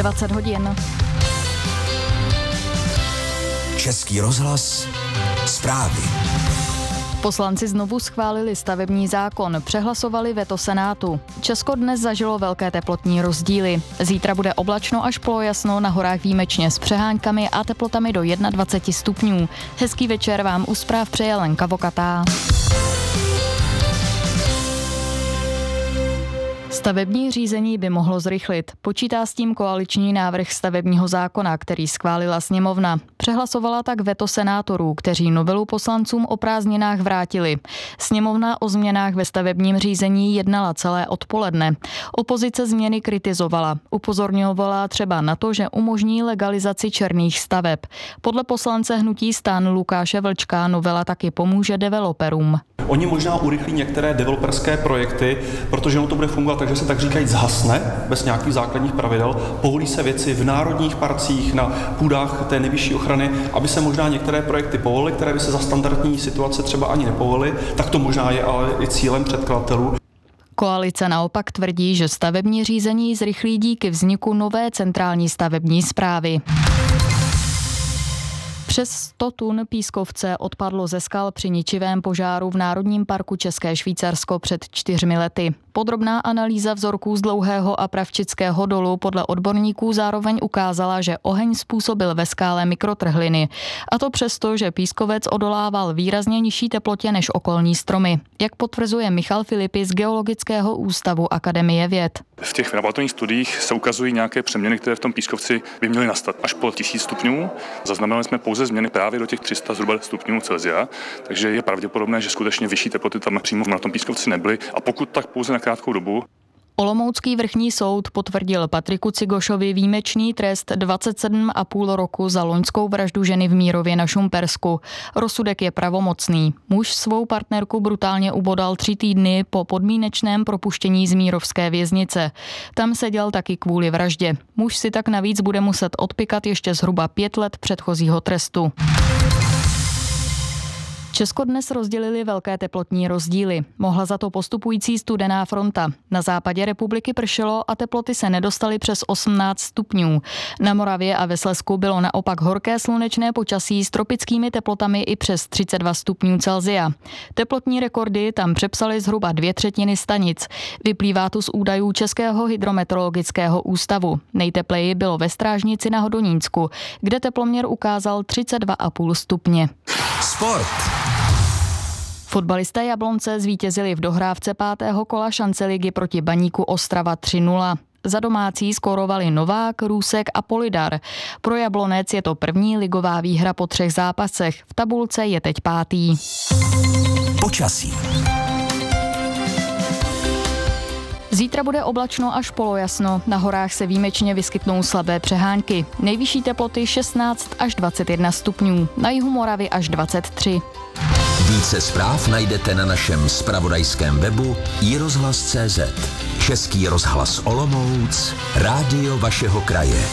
20 hodin. Český rozhlas, zprávy. Poslanci znovu schválili stavební zákon, přehlasovali veto Senátu. Česko dnes zažilo velké teplotní rozdíly. Zítra bude oblačno až polojasno, na horách výjimečně s přeháňkami a teplotami do 21 stupňů. Hezký večer vám u zpráv přeje Lenka Vokatá. Stavební řízení by mohlo zrychlit. Počítá s tím koaliční návrh stavebního zákona, který schválila sněmovna. Přehlasovala tak veto senátorů, kteří novelu poslancům o prázdninách vrátili. Sněmovna o změnách ve stavebním řízení jednala celé odpoledne. Opozice změny kritizovala. Upozorňovala třeba na to, že umožní legalizaci černých staveb. Podle poslance hnutí STAN Lukáše Vlčka novela taky pomůže developerům. Oni možná urychlí některé developerské projekty, protože ono to bude fungovat tak, že se tak říkají zhasne bez nějakých základních pravidel, povolí se věci v národních parcích, na půdách té nejvyšší ochrany, aby se možná některé projekty povolily, které by se za standardní situace třeba ani nepovolily, tak to možná je ale i cílem předkladatelů. Koalice naopak tvrdí, že stavební řízení zrychlí díky vzniku nové centrální stavební správy. Přes 100 tun pískovce odpadlo ze skal při ničivém požáru v Národním parku České Švýcarsko před 4 lety. Podrobná analýza vzorků z Dlouhého a Pravčického dolu podle odborníků zároveň ukázala, že oheň způsobil ve skále mikrotrhliny. A to přesto, že pískovec odolával výrazně nižší teplotě než okolní stromy. Jak potvrzuje Michal Filipy z Geologického ústavu Akademie věd. V těch laboratorních studiích se ukazují nějaké přeměny, které v tom pískovci by měly nastat až po 1000 stupňů. Zaznamenali jsme pouze změny právě do těch 300 zhruba stupňů Celsia, takže je pravděpodobné, že skutečně vyšší teploty tam přímo na tom pískovci nebyly, a pokud tak pouze na krátkou dobu. Olomoucký vrchní soud potvrdil Patriku Cigošovi výjimečný trest 27,5 roku za loňskou vraždu ženy v Mírově na Šumpersku. Rozsudek je pravomocný. Muž svou partnerku brutálně ubodal 3 týdny po podmínečném propuštění z mírovské věznice. Tam seděl taky kvůli vraždě. Muž si tak navíc bude muset odpikat ještě zhruba 5 let předchozího trestu. Česko dnes rozdělili velké teplotní rozdíly. Mohla za to postupující studená fronta. Na západě republiky pršelo a teploty se nedostaly přes 18 stupňů. Na Moravě a ve Slezsku bylo naopak horké slunečné počasí s tropickými teplotami i přes 32 stupňů Celsia. Teplotní rekordy tam přepsaly zhruba 2/3 stanic. Vyplývá to z údajů Českého hydrometeorologického ústavu. Nejtepleji bylo ve Strážnici na Hodonínsku, kde teploměr ukázal 32,5 stupně. Sport. Fotbalisté Jablonce zvítězili v dohrávce 5. kola šanceligy proti Baníku Ostrava 3-0. Za domácí skórovali Novák, Růsek a Polidar. Pro Jablonec je to první ligová výhra po 3 zápasech. V tabulce je teď 5. Počasí. Zítra bude oblačno až polojasno, na horách se výjimečně vyskytnou slabé přehánky. Nejvyšší teploty 16 až 21 stupňů, na jihu Moravy až 23. Více zpráv najdete na našem zpravodajském webu iRozhlas.cz. Český rozhlas Olomouc, rádio vašeho kraje.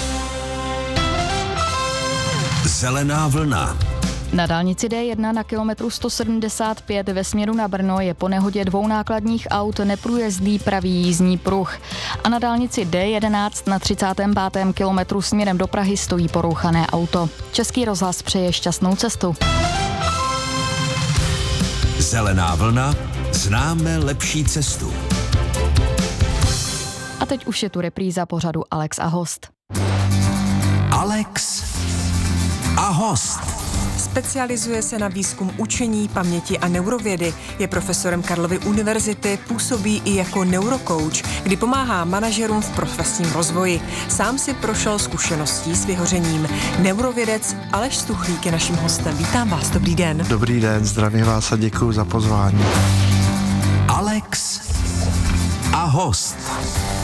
Zelená vlna. Na dálnici D1 na kilometru 175 ve směru na Brno je po nehodě 2 nákladních aut neprůjezdný pravý jízdní pruh. A na dálnici D11 na 35. kilometru směrem do Prahy stojí porouchané auto. Český rozhlas přeje šťastnou cestu. Zelená vlna, známe lepší cestu. A teď už je tu repríza pořadu Alex a host. Alex a host. Specializuje se na výzkum učení, paměti a neurovědy. Je profesorem Karlovy univerzity, působí i jako neurokouč, kdy pomáhá manažerům v profesním rozvoji. Sám si prošel zkušeností s vyhořením. Neurovědec Aleš Stuchlík je naším hostem. Vítám vás, dobrý den. Dobrý den, zdravím vás a děkuji za pozvání. Alex a host.